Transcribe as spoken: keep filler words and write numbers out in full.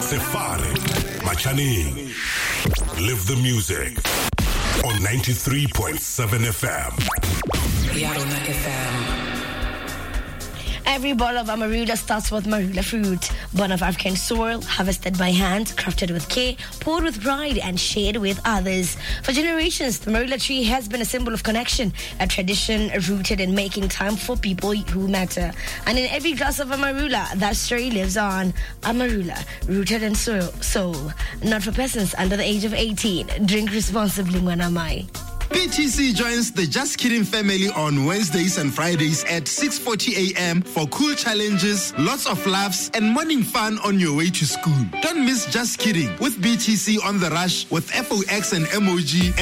Sefare, Machaning. Live the music on ninety-three point seven F M. Yarona F M. Every bottle of Amarula starts with Marula fruit, born of African soil, harvested by hand, crafted with care, poured with pride, and shared with others. For generations, the Marula tree has been a symbol of connection, a tradition rooted in making time for people who matter. And in every glass of Amarula, that story lives on. Amarula, rooted in soil, soul, not for persons under the age of eighteen. Drink responsibly, Wanamai. P T C joins the Just Kidding family on Wednesdays and Fridays at six forty a.m. for cool challenges, lots of laughs, and morning fun on your way to school. Don't miss Just Kidding with B T C on the Rush with F O X and M O G.